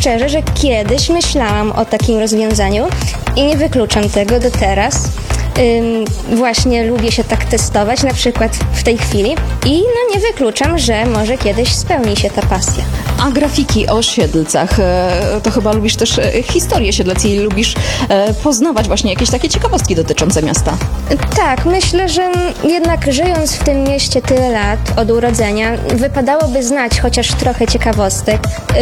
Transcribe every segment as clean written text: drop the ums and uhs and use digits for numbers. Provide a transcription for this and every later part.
szczerze, że kiedyś myślałam o takim rozwiązaniu i nie wykluczam tego do teraz. Właśnie lubię się tak testować, na przykład w tej chwili i nie wykluczam, że może kiedyś spełni się ta pasja. A grafiki o Siedlcach, to chyba lubisz też historię Siedlec i lubisz poznawać właśnie jakieś takie ciekawostki dotyczące miasta. Tak, myślę, że jednak żyjąc w tym mieście tyle lat od urodzenia, wypadałoby znać chociaż trochę ciekawostek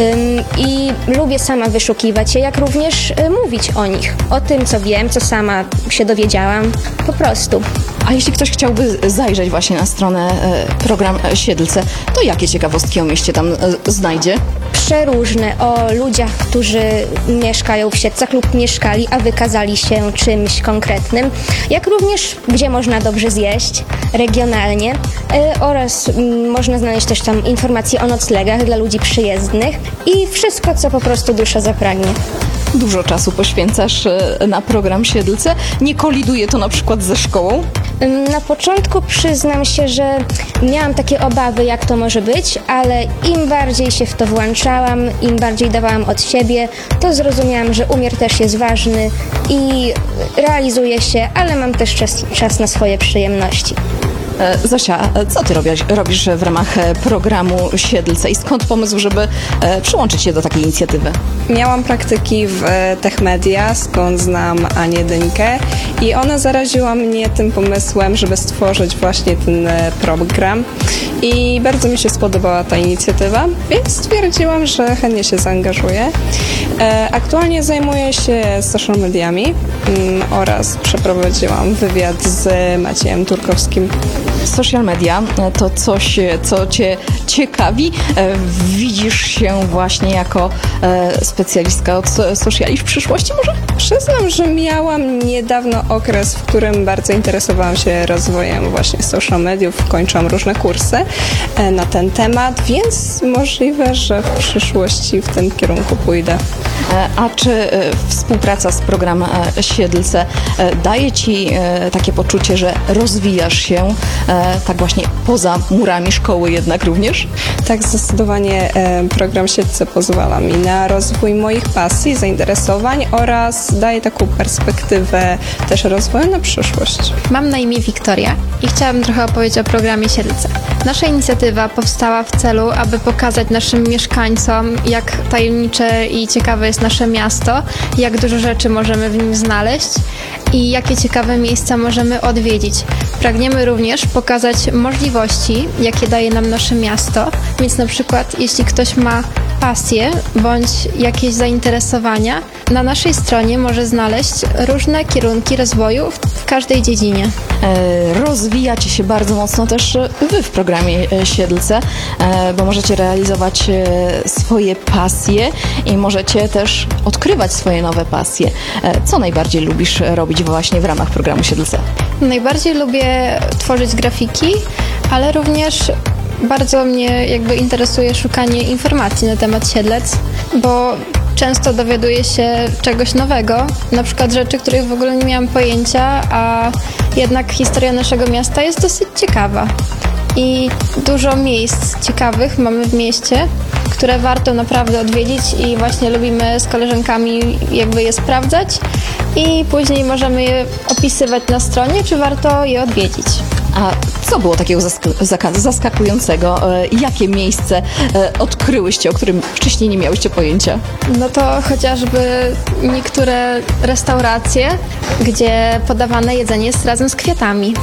i lubię sama wyszukiwać je, jak również mówić o nich, o tym, co wiem, co sama się dowiedziałam, po prostu. A jeśli ktoś chciałby zajrzeć właśnie na stronę program Siedlce, to jakie ciekawostki o mieście tam znajdzie? Przeróżne o ludziach, którzy mieszkają w Siedlcach lub mieszkali, a wykazali się czymś konkretnym, jak również gdzie można dobrze zjeść regionalnie oraz można znaleźć też tam informacje o noclegach dla ludzi przyjezdnych i wszystko, co po prostu dusza zapragnie. Dużo czasu poświęcasz na program Siedlce. Nie koliduje to na przykład ze szkołą? Na początku przyznam się, że miałam takie obawy, jak to może być, ale im bardziej się w to włączałam, im bardziej dawałam od siebie, to zrozumiałam, że umiar też jest ważny i realizuję się, ale mam też czas na swoje przyjemności. Zosia, co ty robisz w ramach programu Siedlce i skąd pomysł, żeby przyłączyć się do takiej inicjatywy? Miałam praktyki w Techmedia, skąd znam Anię Dyńkę i ona zaraziła mnie tym pomysłem, żeby stworzyć właśnie ten program i bardzo mi się spodobała ta inicjatywa, więc stwierdziłam, że chętnie się zaangażuję. Aktualnie zajmuję się social mediami oraz przeprowadziłam wywiad z Maciejem Turkowskim. Social media to coś, co cię ciekawi. Widzisz się właśnie jako specjalistka od sociali w przyszłości może? Przyznam, że miałam niedawno okres, w którym bardzo interesowałam się rozwojem właśnie social mediów. Kończyłam różne kursy na ten temat, więc możliwe, że w przyszłości w tym kierunku pójdę. A czy współpraca z programem Siedlce daje ci takie poczucie, że rozwijasz się tak właśnie poza murami szkoły jednak również? Tak, zdecydowanie program Siedlce pozwala mi na rozwój moich pasji, zainteresowań oraz daje taką perspektywę też rozwoju na przyszłość. Mam na imię Wiktoria i chciałabym trochę opowiedzieć o programie Siedlce. Nasza inicjatywa powstała w celu, aby pokazać naszym mieszkańcom, jak tajemnicze i ciekawe jest nasze miasto, jak dużo rzeczy możemy w nim znaleźć i jakie ciekawe miejsca możemy odwiedzić. Pragniemy również pokazać możliwości, jakie daje nam nasze miasto, więc na przykład jeśli ktoś ma pasję bądź jakieś zainteresowania, na naszej stronie może znaleźć różne kierunki rozwoju w każdej dziedzinie. Rozwijacie się bardzo mocno też wy w programie Siedlce, bo możecie realizować swoje pasje i możecie też odkrywać swoje nowe pasje. Co najbardziej lubisz robić właśnie w ramach programu Siedlce? Najbardziej lubię tworzyć grafiki, ale również bardzo mnie interesuje szukanie informacji na temat Siedlec, bo często dowiaduję się czegoś nowego, na przykład rzeczy, których w ogóle nie miałam pojęcia, a jednak historia naszego miasta jest dosyć ciekawa. I dużo miejsc ciekawych mamy w mieście, które warto naprawdę odwiedzić i właśnie lubimy z koleżankami je sprawdzać i później możemy je opisywać na stronie, czy warto je odwiedzić. A co było takiego zaskakującego? Jakie miejsce odkryłyście, o którym wcześniej nie miałyście pojęcia? No to chociażby niektóre restauracje, gdzie podawane jedzenie jest razem z kwiatami.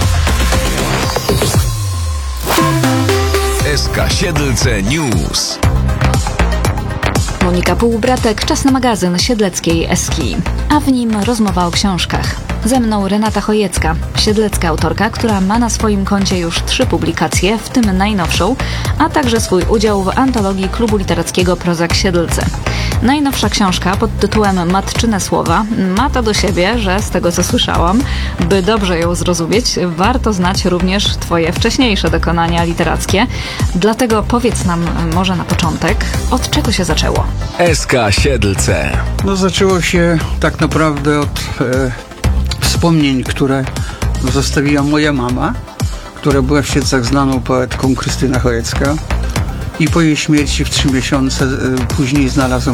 SK Siedlce News. Monika Półbratek, czas na magazyn siedleckiej Eski, a w nim rozmowa o książkach. Ze mną Renata Chojecka, siedlecka autorka, która ma na swoim koncie już 3 publikacje, w tym najnowszą, a także swój udział w antologii Klubu Literackiego Prozak Siedlce. Najnowsza książka pod tytułem Matczyne słowa ma to do siebie, że z tego co słyszałam, by dobrze ją zrozumieć, warto znać również twoje wcześniejsze dokonania literackie. Dlatego powiedz nam może na początek, od czego się zaczęło? SK Siedlce. No zaczęło się tak naprawdę od wspomnień, które zostawiła moja mama, która była w Siedlcach znaną poetką Krystyna Chojecka i po jej śmierci w 3 miesiące później znalazłem